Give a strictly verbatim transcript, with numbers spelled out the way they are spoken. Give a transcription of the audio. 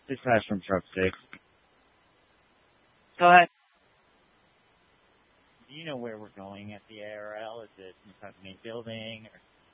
This guy's from Truck Six. Go ahead. Do you know where we're going at the A R L? Is it in front of the main building? Or